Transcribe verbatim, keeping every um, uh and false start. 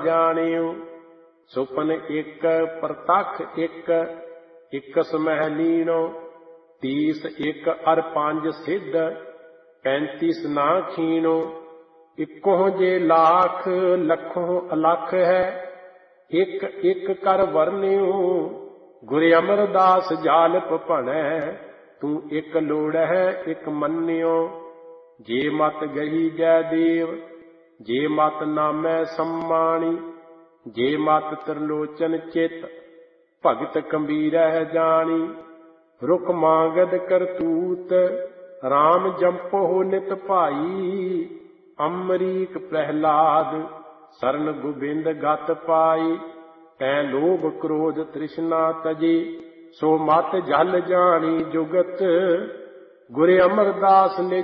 ਜਾਣਿਓ। ਸੁਪਨ ਇੱਕ ਪ੍ਰਤੱਖ ਇੱਕ, ਇਕਸ ਮਹਿ ਲੀਣੋ। ਤੀਸ ਇੱਕ ਅਰ ਪੰਜ ਸਿੱਧ, ਪੈਂਤੀਸ ਨਾ ਖੀਣੋ। ਇੱਕੋ ਜੇ ਲਾਖ ਲੱਖੋਂ ਅਲੱਖ ਹੈ, ਇੱਕ ਇੱਕ ਕਰ ਵਰਨਿਓ। ਗੁਰ ਅਮਰਦਾਸ ਜਾਲਪ ਭਣੈ, ਤੂੰ ਇੱਕ ਲੋੜਹਿ ਇੱਕ ਮੰਨਿਓ। ਜੇ ਮਤ ਗਹੀ ਜੈ ਦੇਵ, ਜੇ ਮਤ ਨਾਮੈ ਸੰਮਾਣੀ। ਜੇ ਮਤ ਤ੍ਰਿਲੋਚਨ ਚਿਤ, ਭਗਤ ਕਬੀਰਹਿ ਜਾਣੀ। ਰੁਕ ਮਾਂਗਦ ਕਰਤੂਤ, ਰਾਮ ਜੰਪੋ ਨਿਤ ਭਾਈ। ਅੰਮਰੀਕ ਪ੍ਰਹਿਲਾਦ, ਸਰਨ ਗੋਬਿੰਦ ਗਤ ਪਾਈ। ਤੈਂ ਲੋਭ ਕ੍ਰੋਧ ਤ੍ਰਿਸ਼ਨਾ ਤਜੀ, ਸੋ ਮਤ ਜਲ ਜਾਣੀ ਜੁਗਤ। ਗੁਰ ਅਮਰਦਾਸ ਨਿਜ